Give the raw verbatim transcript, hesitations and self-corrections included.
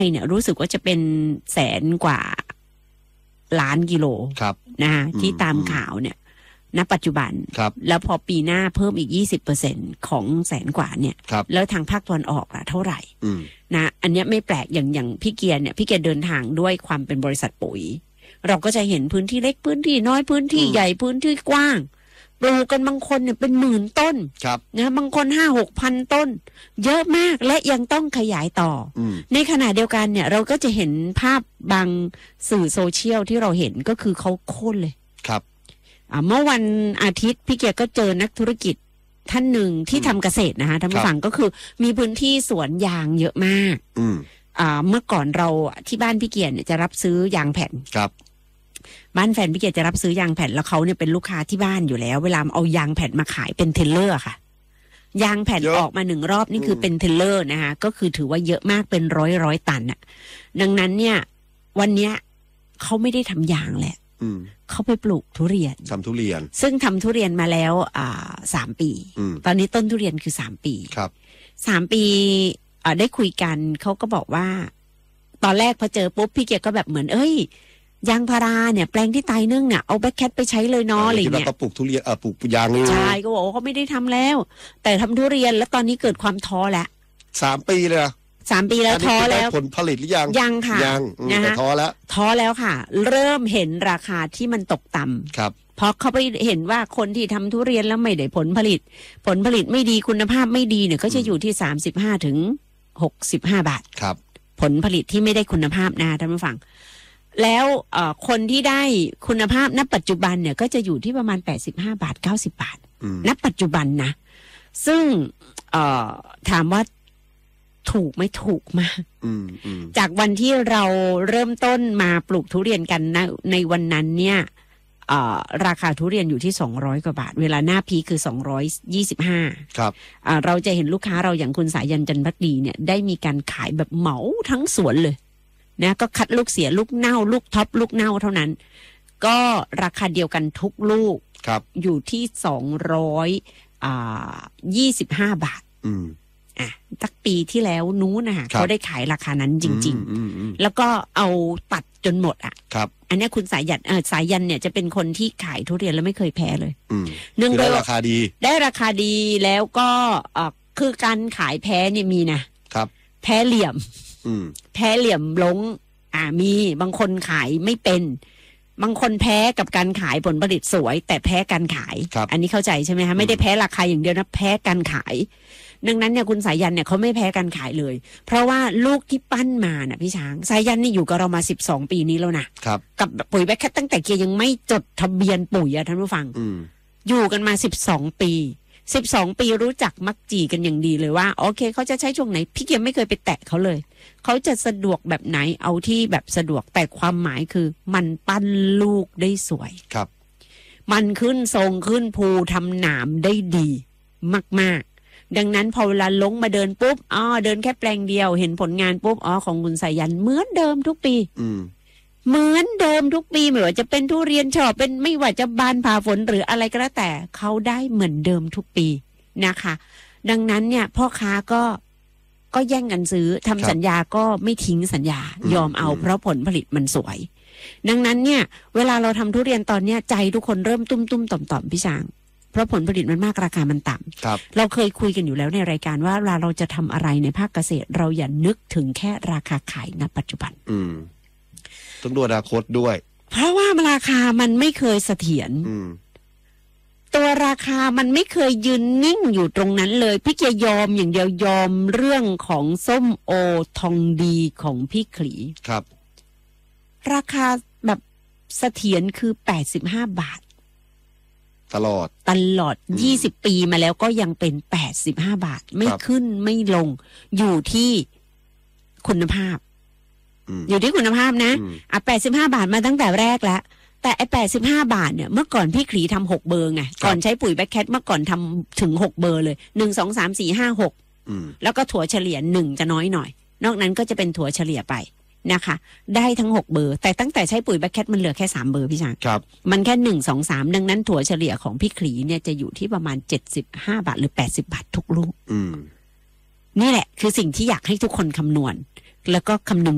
เนี่ยรู้สึกว่าจะเป็นแสนกว่าล้านกิโลนะที่ตามข่าวเนี่ยณปัจจุบันแล้วพอปีหน้าเพิ่มอีก ยี่สิบเปอร์เซ็นต์ ของแสนกว่าเนี่ยแล้วทางภาคตะวันออกล่ะเท่าไหร่นะอันนี้ไม่แปลกอย่างอย่างพี่เกียร์เนี่ยพี่เกียร์เดินทางด้วยความเป็นบริษัทปุ๋ยเราก็จะเห็นพื้นที่เล็กพื้นที่น้อยพื้นที่ใหญ่พื้นที่กว้างปลูกกันบางคนเนี่ยเป็นหมื่นต้นนะบางคนห้าหกพันต้นเยอะมากและยังต้องขยายต่อในขณะเดียวกันเนี่ยเราก็จะเห็นภาพบางสื่อโซเชียลที่เราเห็นก็คือเขาโค่นเลยครับเมื่อวันอาทิตย์พี่เกียร์ก็เจอนักธุรกิจท่านหนึ่งที่ทำเกษตรนะคะท่านผู้ฟังก็คือมีพื้นที่สวนยางเยอะมากเมื่อก่อนเราที่บ้านพี่เกียร์เนี่ยจะรับซื้อยางแผ่นครับบ้านแฟนพี่เกียรติจะรับซื้อยางแผ่นแล้วเขาเนี่ยเป็นลูกค้าที่บ้านอยู่แล้วเวลาเอายางแผ่นมาขายเป็นเทเลอร์ค่ะยางแผ่นออกมาหนึ่งรอบนี่คือเป็นเทเลอร์นะคะก็คือถือว่าเยอะมากเป็นร้อยร้อยตันอ่ะดังนั้นเนี่ยวันเนี้ยเขาไม่ได้ทำยางแหละเขาไปปลูกทุเรียนทำทุเรียนซึ่งทำทุเรียนมาแล้วอ่าสามปีตอนนี้ต้นทุเรียนคือสามปีครับสามปีอ่าได้คุยกันเขาก็บอกว่าตอนแรกพอเจอปุ๊บพี่เกียรติก็แบบเหมือนเอ้ยยางพาราเนี่ยแปลงที่ตายนึ่งเนี่ยเอาแบ็คแคทไปใช้เลยเนาะอะไรเงี้ยก็ปลูกทุเรียนเออปลูกยางนี่ใช่ก็บอกว่าเขาไม่ได้ทำแล้วแต่ทำทุเรียนแล้วตอนนี้เกิดความท้อแล้วสามปีเลยสามปีแล้วท้อแล้วผลผลิตหรือยังยังค่ะยังนะคะท้อแล้วท้อแล้วค่ะเริ่มเห็นราคาที่มันตกต่ำครับเพราะเขาไปเห็นว่าคนที่ทำทุเรียนแล้วไม่ได้ผลผลิตผลผลิตไม่ดีคุณภาพไม่ดีเนี่ยก็จะอยู่ที่สามสิบห้าถึงหกสิบห้าบาทครับผลผลิตที่ไม่ได้คุณภาพนะท่านผู้ฟังแล้วคนที่ได้คุณภาพณปัจจุบันเนี่ยก็จะอยู่ที่ประมาณแปดสิบห้าบาทเก้าสิบบาทณปัจจุบันนะซึ่งถามว่าถูกไม่ถูกมากจากวันที่เราเริ่มต้นมาปลูกทุเรียนกันนะในวันนั้นเนี่ยราคาทุเรียนอยู่ที่สองร้อยกว่าบาทเวลาหน้าพีคือสองร้อยยี่สิบห้าครับเราจะเห็นลูกค้าเราอย่างคุณสายันจันทร์ภักดีเนี่ยได้มีการขายแบบเหมาทั้งสวนเลยนะก็คัดลูกเสียลูกเน่าลูกท็อปลูกเน่าเท่านั้นก็ราคาเดียวกันทุกลูกอยู่ที่สองร้อยยี่สิบห้าบาทอ่ะตั้งปีที่แล้วนู้นนะคะเขาได้ขายราคานั้นจริงๆแล้วก็เอาตัดจนหมดอ่ะอันนี้คุณสายยันเออสายยันเนี่ยจะเป็นคนที่ขายทุเรียนแล้วไม่เคยแพ้เลยเนื่องด้วยราคาดีได้ราคาดีแล้วก็เออคือการขายแพ้เนี่ยมีนะครับแพ้เหลี่ยมแพ้เหลี่ยมล้งอ่ามีบางคนขายไม่เป็นบางคนแพ้กับการขายผลผลิตสวยแต่แพ้การขายอันนี้เข้าใจใช่ไหมคะไม่ได้แพ้ราคาอย่างเดียวนะแพ้การขายดังนั้นเนี่ยคุณสายันเนี่ยเขาไม่แพ้การขายเลยเพราะว่าลูกที่ปั้นมาน่ะพี่ช้างสายันนี่อยู่กับเรามาสิบสองปีนี้แล้วนะครับกับปุ๋ยแบ็คแคทตั้งแต่เกียร์ยังไม่จดทะเบียนปุ๋ยอะท่านผู้ฟังอยู่กันมาสิบสองปีสิบสองปีรู้จักมักจีกันอย่างดีเลยว่าโอเคเขาจะใช้ช่วงไหนพี่เกียร์ไม่เคยไปแตะเขาเลยเขาจะสะดวกแบบไหนเอาที่แบบสะดวกแต่ความหมายคือมันปั้นลูกได้สวยครับมันขึ้นทรงขึ้นภูทำหนามได้ดีมากๆดังนั้นพอเวลาลงมาเดินปุ๊บอ๋อเดินแค่แปลงเดียวเห็นผลงานปุ๊บอ๋อของคุณสายันเหมือนเดิมทุกปีเหมือนเดิมทุกปีไม่ว่าจะเป็นทุเรียนชอบเป็นไม่ว่าจะบานผ่าฝนหรืออะไรก็แล้วแต่เขาได้เหมือนเดิมทุกปีนะคะดังนั้นเนี่ยพ่อค้าก็ก็แย่งกันซื้อทำสัญญาก็ไม่ทิ้งสัญญายอมเอาเพราะผลผลิตมันสวยดังนั้นเนี่ยเวลาเราทำทุเรียนตอนเนี้ยใจทุกคนเริ่มตุ้มตุ้มต่อมต่อมพี่ช้างเพราะผลผลิตมันมากราคามันต่ำเราเคยคุยกันอยู่แล้วในรายการว่าเวลาเราจะทำอะไรในภาคเกษตรเราอย่านึกถึงแค่ราคาขายณปัจจุบันต้องดูอนาคตด้วยเพราะว่าราคามันไม่เคยเสถียรตัวราคามันไม่เคยยืนนิ่งอยู่ตรงนั้นเลยพี่เกียร์ยอมอย่างเดียวยอมเรื่องของส้มโอทองดีของพี่ขลีครับราคาแบบเสถียรคือแปดสิบห้าบาทตลอดตลอดยี่สิบปีมาแล้วก็ยังเป็นแปดสิบห้าบาทไม่ขึ้นไม่ลงอยู่ที่คุณภาพอยู่ที่คุณภาพนะอ่ะแปดสิบห้าบาทมาตั้งแต่แรกแล้วแต่ไอ้แปดสิบห้าบาทเนี่ยเมื่อก่อนพี่ขลีทำหกเบอร์ไงก่อนใช้ปุ๋ยแบ็คแคทเมื่อก่อนทำถึงหกเบอร์เลยหนึ่งสองสามสี่ห้าหกแล้วก็ถั่วเฉลี่ยหนึ่งจะน้อยหน่อยนอกนั้นก็จะเป็นถั่วเฉลี่ยไปนะคะได้ทั้งหกเบอร์แต่ตั้งแต่ใช้ปุ๋ยแบ็คแคทมันเหลือแค่สามเบอร์พี่ช้างมันแค่หนึ่งสองสามดังนั้นถั่วเฉลี่ยของพี่ขลีเนี่ยจะอยู่ที่ประมาณเจ็ดสิบห้าบาทหรือแปดสิบบาททุกลูกนี่แหละคือสิ่งที่อยากให้ทุกคนคำนวณแล้วก็คำนึง